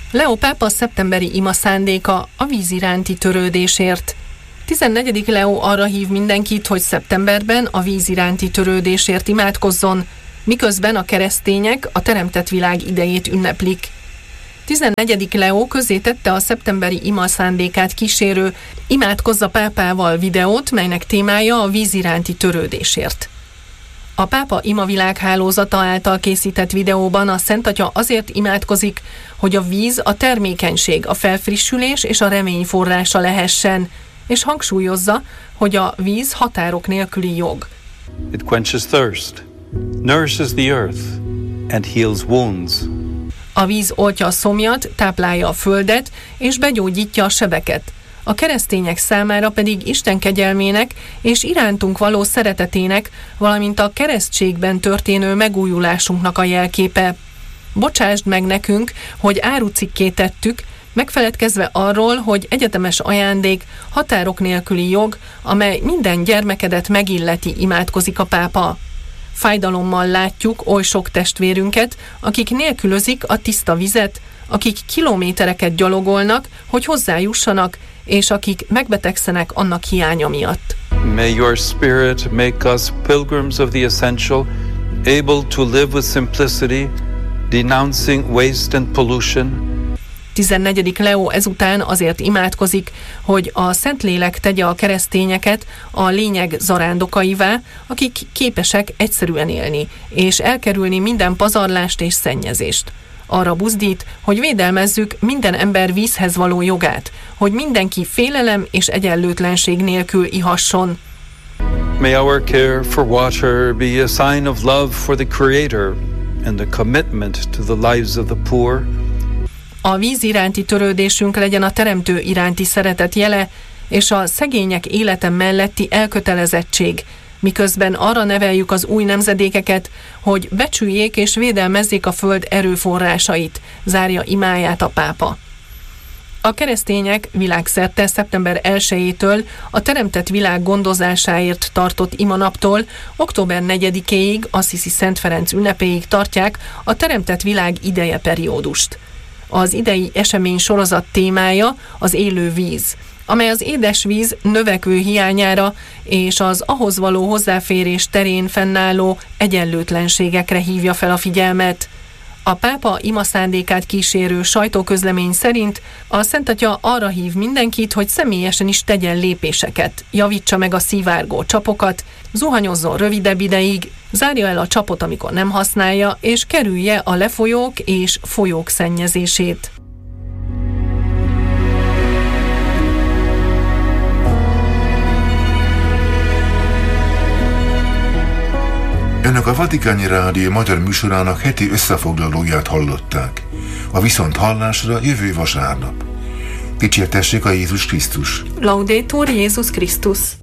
Leó pápa szeptemberi ima szándéka a víz iránti törődésért. 14. Leó arra hív mindenkit, hogy szeptemberben a víz iránti törődésért imádkozzon, miközben a keresztények a teremtett világ idejét ünneplik. 14. Leó közzétette a szeptemberi ima szándékát kísérő Imádkozz a pápával videót, melynek témája a víz iránti törődésért. A pápa ima világhálózata által készített videóban a Szent Atya azért imádkozik, hogy a víz a termékenység, a felfrissülés és a remény forrása lehessen, és hangsúlyozza, hogy a víz határok nélküli jog. It quenches thirst, nourishes the earth, and heals wounds. A víz oltja a szomjat, táplálja a földet, és begyógyítja a sebeket. A keresztények számára pedig Isten kegyelmének és irántunk való szeretetének, valamint a keresztségben történő megújulásunknak a jelképe. Bocsásd meg nekünk, hogy árucikké tettük, megfeledkezve arról, hogy egyetemes ajándék, határok nélküli jog, amely minden gyermekedet megilleti, imádkozik a pápa. Fájdalommal látjuk oly sok testvérünket, akik nélkülözik a tiszta vizet, akik kilométereket gyalogolnak, hogy hozzájussanak, és akik megbetegszenek annak hiánya miatt. May your spirit make us pilgrims of the essential, able to live with simplicity, denouncing waste and pollution. 14. Leó ezután azért imádkozik, hogy a Szentlélek tegye a keresztényeket a lényeg zarándokaivá, akik képesek egyszerűen élni, és elkerülni minden pazarlást és szennyezést. Arra buzdít, hogy védelmezzük minden ember vízhez való jogát, hogy mindenki félelem és egyenlőtlenség nélkül ihasson. May our care for water be a sign of love for the Creator and a commitment to the lives of the poor. A víz iránti törődésünk legyen a Teremtő iránti szeretet jele, és a szegények élete melletti elkötelezettség, miközben arra neveljük az új nemzedékeket, hogy becsüljék és védelmezzék a föld erőforrásait, zárja imáját a pápa. A keresztények világszerte szeptember 1-től a teremtett világ gondozásáért tartott imanaptól október 4-éig, Assisi Szent Ferenc ünnepéig tartják a teremtett világ ideje periódust. Az idei esemény sorozat témája az élő víz, amely az édesvíz növekvő hiányára és az ahhoz való hozzáférés terén fennálló egyenlőtlenségekre hívja fel a figyelmet. A pápa ima szándékát kísérő sajtóközlemény szerint a Szent Atya arra hív mindenkit, hogy személyesen is tegyen lépéseket, javítsa meg a szivárgó csapokat, zuhanyozzon rövidebb ideig, zárja el a csapot, amikor nem használja, és kerülje a lefolyók és folyók szennyezését. Önök a Vatikáni Rádió magyar műsorának heti összefoglalóját hallották. A viszonthallásra jövő vasárnap. Dicsértessék a Jézus Krisztus! Laudetur Jézus Krisztus!